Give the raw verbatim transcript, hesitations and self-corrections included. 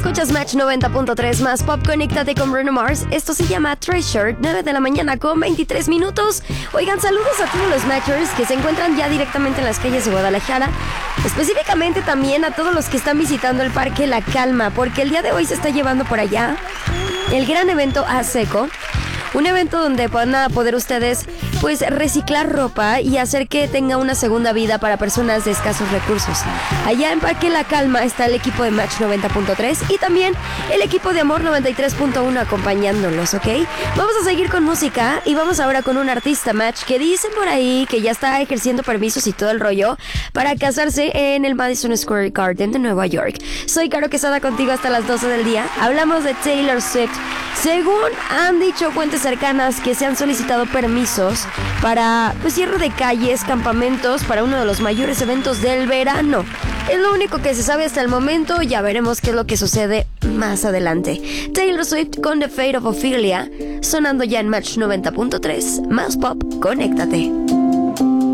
Escuchas Match noventa punto tres más Pop, conéctate con Bruno Mars. Esto se llama Treasure, nueve de la mañana con veintitrés minutos. Oigan, saludos a todos los Matchers que se encuentran ya directamente en las calles de Guadalajara. Específicamente también a todos los que están visitando el Parque La Calma, porque el día de hoy se está llevando por allá el gran evento A-Seco. Un evento donde van a poder ustedes pues reciclar ropa y hacer que tenga una segunda vida para personas de escasos recursos. Allá en Parque La Calma está el equipo de Match noventa punto tres y también el equipo de Amor noventa y tres punto uno acompañándolos, ¿ok? Vamos a seguir con música y vamos ahora con un artista, Match, que dicen por ahí que ya está ejerciendo permisos y todo el rollo para casarse en el Madison Square Garden de Nueva York. Soy Caro Quesada contigo hasta las doce del día. Hablamos de Taylor Swift. Según han dicho fuentes cercanas que se han solicitado permisos para pues, cierre de calles, campamentos para uno de los mayores eventos del verano. Es lo único que se sabe hasta el momento, ya veremos qué es lo que sucede más adelante. Taylor Swift con The Fate of Ophelia, sonando ya en Match noventa punto tres, más Pop, conéctate.